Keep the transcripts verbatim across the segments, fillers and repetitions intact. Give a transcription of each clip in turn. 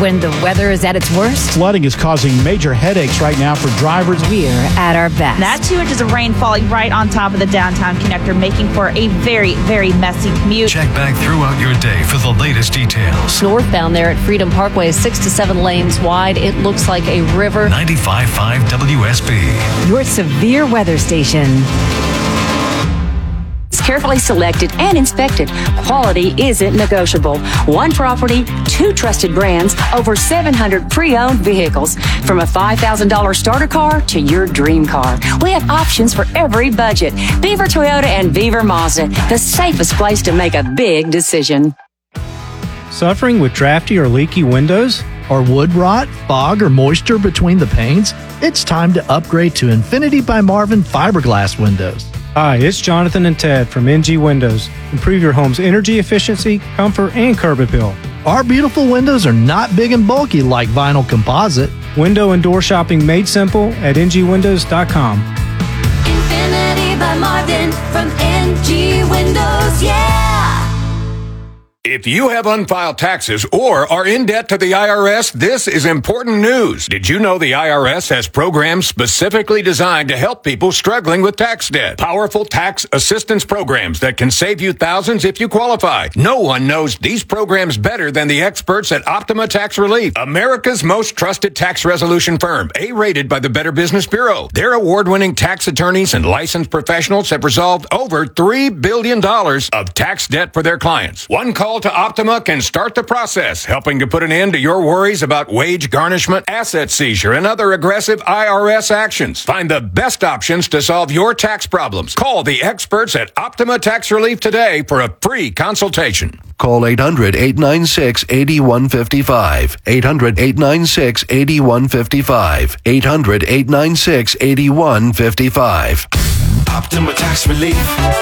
when the weather is at its worst? Flooding is causing major headaches right now for drivers. We're at our best. That two inches of rain falling right on top of the downtown connector, making for a very, very messy commute. Check back throughout your day for the latest details. Northbound there at Freedom Parkway is six to seven lanes wide. It looks like a river. ninety-five point five W S B. Your severe weather station. It's carefully selected and inspected. Quality isn't negotiable. One property, two trusted brands, over seven hundred pre-owned vehicles. From a five thousand dollars starter car to your dream car. We have options for every budget. Beaver Toyota and Beaver Mazda, the safest place to make a big decision. Suffering with drafty or leaky windows? Or wood rot, fog, or moisture between the panes? It's time to upgrade to Infinity by Marvin fiberglass windows. Hi, it's Jonathan and Ted from N G Windows. Improve your home's energy efficiency, comfort, and curb appeal. Our beautiful windows are not big and bulky like vinyl composite. Window and door shopping made simple at N G windows dot com. Infinity by Marvin from N G Windows, yeah! If you have unfiled taxes or are in debt to the I R S, this is important news. Did you know the I R S has programs specifically designed to help people struggling with tax debt? Powerful tax assistance programs that can save you thousands if you qualify. No one knows these programs better than the experts at Optima Tax Relief, America's most trusted tax resolution firm, A-rated by the Better Business Bureau. Their award-winning tax attorneys and licensed professionals have resolved over three billion dollars of tax debt for their clients. One call to Optima can start the process, helping to put an end to your worries about wage garnishment, asset seizure, and other aggressive I R S actions. Find the best options to solve your tax problems. Call the experts at Optima Tax Relief today for a free consultation. Call eight hundred, eight nine six, eight one five five. eight hundred, eight nine six, eight one five five. eight hundred, eight nine six, eight one five five. Optima Tax Relief.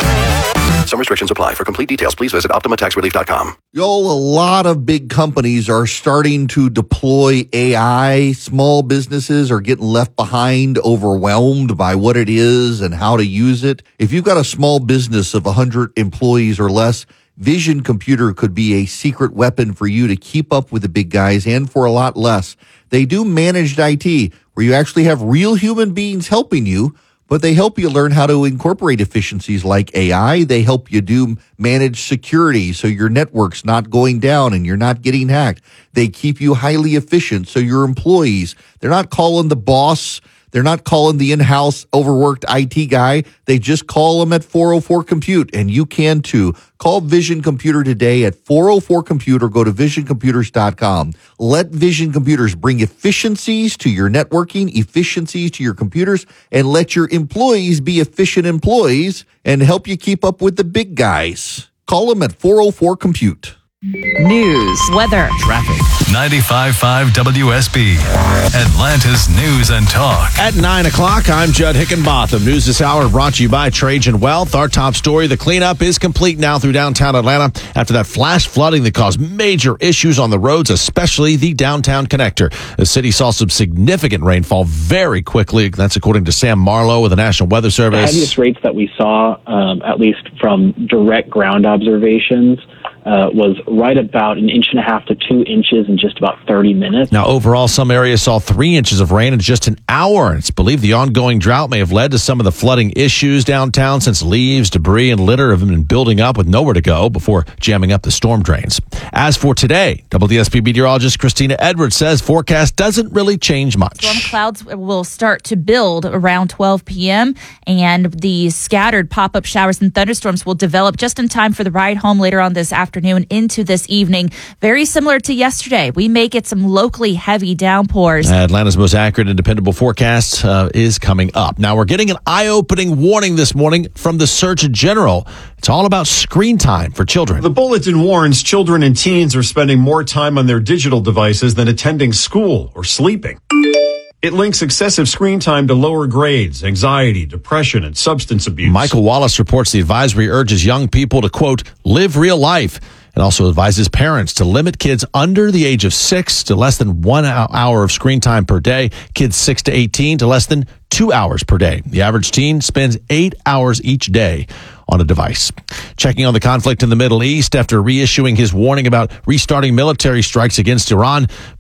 Some restrictions apply. For complete details, please visit optima tax relief dot com. Y'all, a lot of big companies are starting to deploy A I. Small businesses are getting left behind, overwhelmed by what it is and how to use it. If you've got a small business of one hundred employees or less, Vision Computer could be a secret weapon for you to keep up with the big guys and for a lot less. They do managed I T, where you actually have real human beings helping you, but they help you learn how to incorporate efficiencies like A I. They help you do managed security so your network's not going down and you're not getting hacked. They keep you highly efficient so your employees, they're not calling the boss. They're not calling the in-house overworked I T guy. They just call them at four oh four compute, and you can too. Call Vision Computer today at four oh four compute or go to vision computers dot com. Let Vision Computers bring efficiencies to your networking, efficiencies to your computers, and let your employees be efficient employees and help you keep up with the big guys. Call them at four oh four compute. News, weather, traffic. ninety-five point five W S B, Atlanta's News and Talk. At nine o'clock, I'm Judd Hickenbotham. News this hour brought to you by Trajan Wealth. Our top story, the cleanup is complete now through downtown Atlanta after that flash flooding that caused major issues on the roads, especially the downtown connector. The city saw some significant rainfall very quickly. That's according to Sam Marlowe with the National Weather Service. The heaviest rates that we saw, um, at least from direct ground observations, Uh, was right about an inch and a half to two inches in just about thirty minutes. Now, overall, some areas saw three inches of rain in just an hour. It's believed the ongoing drought may have led to some of the flooding issues downtown since leaves, debris, and litter have been building up with nowhere to go before jamming up the storm drains. As for today, W D S P meteorologist Christina Edwards says forecast doesn't really change much. Storm clouds will start to build around twelve p.m., and the scattered pop-up showers and thunderstorms will develop just in time for the ride home later on this afternoon. afternoon into this evening. Very similar to yesterday. We may get some locally heavy downpours. Atlanta's most accurate and dependable forecast uh, is coming up. Now, we're getting an eye-opening warning this morning from the Surgeon General. It's all about screen time for children. The bulletin warns children and teens are spending more time on their digital devices than attending school or sleeping. It links excessive screen time to lower grades, anxiety, depression, and substance abuse. Michael Wallace reports the advisory urges young people to, quote, live real life. It also advises parents to limit kids under the age of six to less than one hour of screen time per day, kids six to eighteen to less than two hours per day. The average teen spends eight hours each day on a device. Checking on the conflict in the Middle East after reissuing his warning about restarting military strikes against Iran,